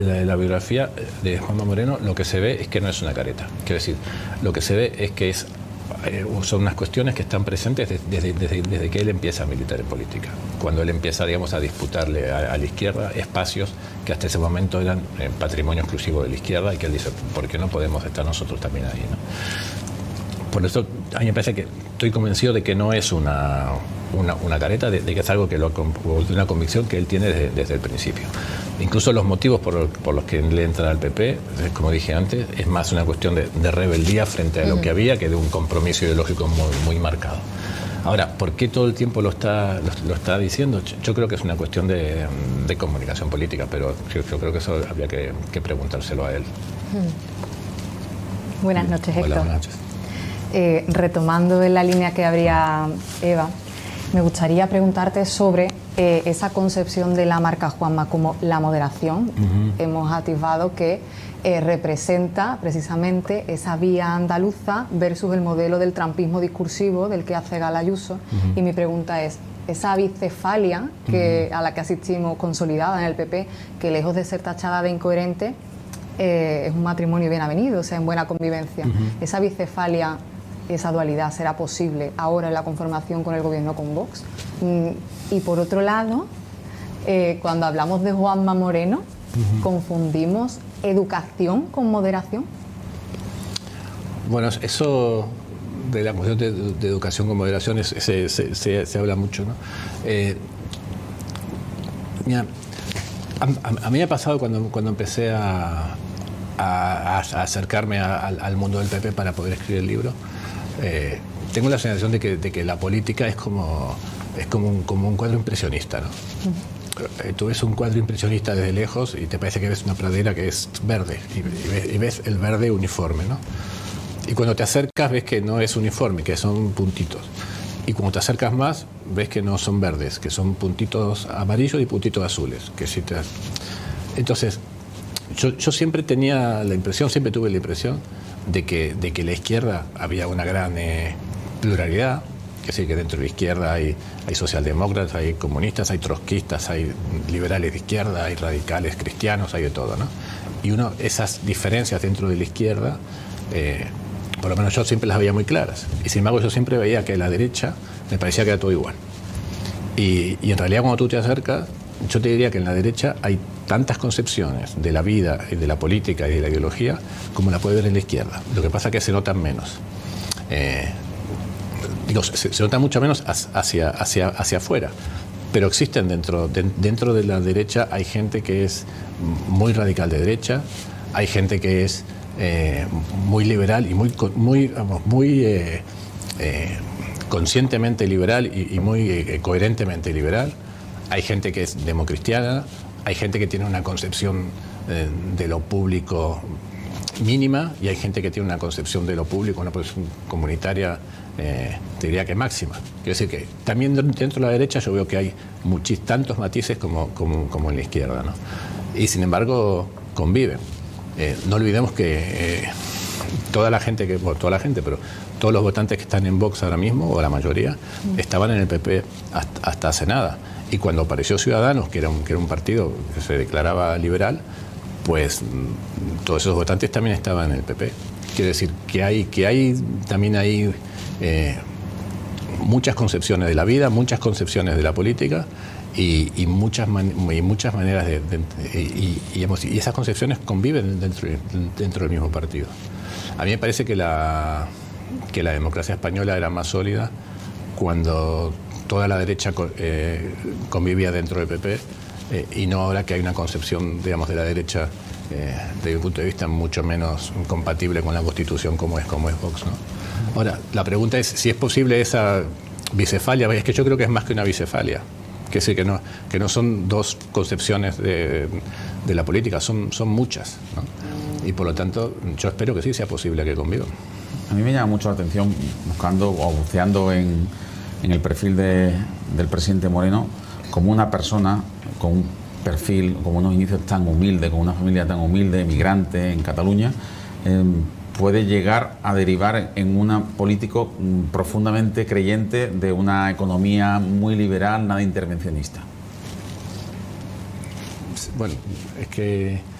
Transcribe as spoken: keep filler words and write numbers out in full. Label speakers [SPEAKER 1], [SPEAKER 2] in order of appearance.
[SPEAKER 1] De la biografía de Juanma Moreno, lo que se ve es que no es una careta. Quiero decir, lo que se ve es que es, eh, son unas cuestiones que están presentes desde, desde, desde que él empieza a militar en política. Cuando él empieza, digamos, a disputarle a, a la izquierda espacios que hasta ese momento eran eh, patrimonio exclusivo de la izquierda, y que él dice, ¿por qué no podemos estar nosotros también ahí, ¿no? Por eso a mí me parece que estoy convencido de que no es una, una, una careta, de, de que es algo que lo, de una convicción que él tiene desde, desde el principio. Incluso los motivos por, por los que le entra al P P, como dije antes, es más una cuestión de, de rebeldía frente a lo que había que de un compromiso ideológico muy, muy marcado. Ahora, ¿por qué todo el tiempo lo está, lo, lo está diciendo? Yo creo que es una cuestión de, de comunicación política, pero yo, yo creo que eso habría que, que preguntárselo a él.
[SPEAKER 2] Buenas noches, Héctor.
[SPEAKER 1] Hola, buenas noches.
[SPEAKER 2] Eh, retomando en la línea que abría Eva, me gustaría preguntarte sobre eh, esa concepción de la marca Juanma como la moderación. Uh-huh. Hemos atisbado que eh, representa precisamente esa vía andaluza versus el modelo del trampismo discursivo del que hace gala Ayuso. Uh-huh. Y mi pregunta es, esa bicefalia que, uh-huh. a la que asistimos consolidada en el P P, que lejos de ser tachada de incoherente, eh, es un matrimonio bien avenido, o sea, en buena convivencia. Uh-huh. Esa bicefalia, esa dualidad, será posible ahora en la conformación con el gobierno con Vox. Y por otro lado, eh, cuando hablamos de Juanma Moreno, uh-huh. ¿confundimos educación con moderación?
[SPEAKER 1] Bueno, eso de la cuestión de, de educación con moderación es, se, se, se, se habla mucho, ¿no? Eh, mira, a, a, a mí me ha pasado cuando, cuando empecé a, a, a acercarme a, al, al mundo del P P para poder escribir el libro. Eh, tengo la sensación de que, de que la política es como, es como, un, como un cuadro impresionista, ¿no? Uh-huh. eh, tú ves un cuadro impresionista desde lejos y te parece que ves una pradera que es verde y, y, ves, y ves el verde uniforme, ¿no? Y cuando te acercas ves que no es uniforme, que son puntitos. Y cuando te acercas más ves que no son verdes, que son puntitos amarillos y puntitos azules. Que si te... Entonces, yo, yo siempre tenía la impresión, siempre tuve la impresión de que, de que la izquierda había una gran eh, pluralidad, que decir, que dentro de la izquierda hay, hay socialdemócratas, hay comunistas, hay trotskistas, hay liberales de izquierda, hay radicales cristianos, hay de todo, ¿no? Y uno, esas diferencias dentro de la izquierda, eh, por lo menos yo siempre las veía muy claras. Y sin embargo yo siempre veía que la derecha me parecía que era todo igual. Y, y en realidad cuando tú te acercas, yo te diría que en la derecha hay tantas concepciones de la vida y de la política y de la ideología como la puede ver en la izquierda. Lo que pasa es que se notan menos. Eh, digo, se, se notan mucho menos hacia, hacia, hacia afuera. Pero existen dentro, de, dentro de la derecha, hay gente que es muy radical de derecha, hay gente que es eh, muy liberal y muy, muy, vamos, muy eh, eh, conscientemente liberal y, y muy eh, coherentemente liberal. Hay gente que es democristiana, hay gente que tiene una concepción eh, de lo público mínima y hay gente que tiene una concepción de lo público, una posición comunitaria, eh, te diría que máxima. Quiero decir que también dentro de la derecha yo veo que hay muchis, tantos matices como, como, como en la izquierda, ¿no? Y sin embargo conviven. Eh, no olvidemos que eh, toda la gente, que, bueno, toda la gente, pero todos los votantes que están en Vox ahora mismo, o la mayoría, estaban en el P P hasta, hasta hace nada. Y cuando apareció Ciudadanos, que era, un, que era un partido que se declaraba liberal, pues todos esos votantes también estaban en el P P. Quiere decir que hay, que hay también hay eh, muchas concepciones de la vida, muchas concepciones de la política y, y, muchas, man, y muchas maneras de... de y, y, y esas concepciones conviven dentro, dentro del mismo partido. A mí me parece que la, que la democracia española era más sólida cuando toda la derecha eh, convivía dentro del P P eh, y no ahora que hay una concepción, digamos, de la derecha eh, desde mi punto de vista mucho menos compatible con la Constitución como es, como es Vox, ¿no? Ahora, la pregunta es si es posible esa bicefalia. Es que yo creo que es más que una bicefalia, que decir que no, que no son dos concepciones de, de la política, son, son muchas, ¿no? Y por lo tanto yo espero que sí sea posible que convivan.
[SPEAKER 3] A mí me llama mucho la atención, buscando o buceando en en el perfil de, del presidente Moreno, como una persona con un perfil, con unos inicios tan humildes, con una familia tan humilde, migrante en Cataluña, eh, puede llegar a derivar en un político profundamente creyente de una economía muy liberal, nada intervencionista.
[SPEAKER 1] Bueno, es que